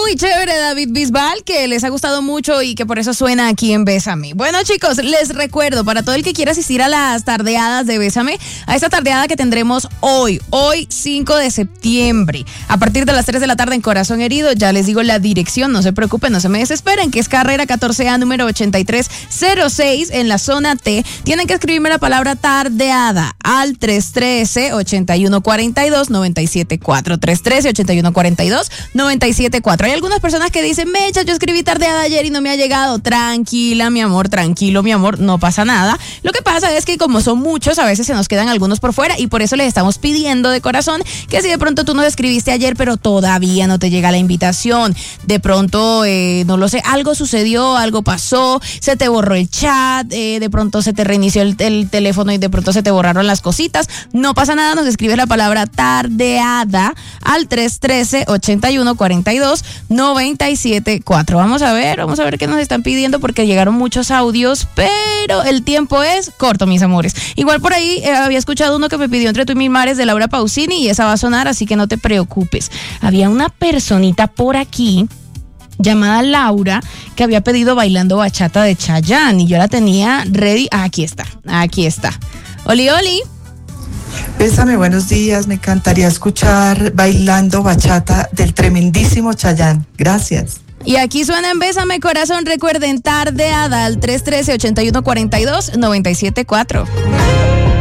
muy chévere David Bisbal, que les ha gustado mucho y que por eso suena aquí en Bésame. Bueno, chicos, les recuerdo, para todo el que quiera asistir a las tardeadas de Bésame, a esta tardeada que tendremos hoy 5 de septiembre, a partir de las 3 de la tarde en Corazón Herido. Ya les digo la dirección, no se preocupen, no se me desesperen, que es carrera 14A número 8306 en la zona T. Tienen que escribirme la palabra tardeada al 313-8142-974. 313-8142-974. Hay algunas personas que dicen, Mecha, yo escribí tardeada ayer y no me ha llegado. Tranquila, mi amor, tranquilo, mi amor, no pasa nada. Lo que pasa es que como son muchos, a veces se nos quedan algunos por fuera y por eso les estamos pidiendo de corazón que si de pronto tú nos escribiste ayer, pero todavía no te llega la invitación, de pronto, no lo sé, algo sucedió, algo pasó, se te borró el chat, de pronto se te reinició el teléfono y de pronto se te borraron las cositas, no pasa nada, nos escribes la palabra tardeada al 313-8142-974. Vamos a ver qué nos están pidiendo porque llegaron muchos audios, pero el tiempo es corto, mis amores. Igual por ahí había escuchado uno que me pidió Entre tú y mis mares de Laura Pausini y esa va a sonar, así que no te preocupes. Había una personita por aquí llamada Laura que había pedido Bailando Bachata de Chayanne y yo la tenía ready. Aquí está. Oli, oli. Bésame, buenos días. Me encantaría escuchar Bailando Bachata del tremendísimo Chayanne. Gracias. Y aquí suena en Bésame Corazón. Recuerden, tardeada al 313-8142-974.